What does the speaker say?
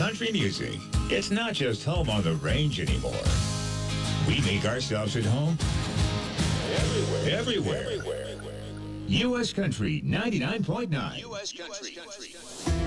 country music. It's not just home on the range anymore. We make ourselves at home everywhere. U.S. Country 99.9. U.S. Country.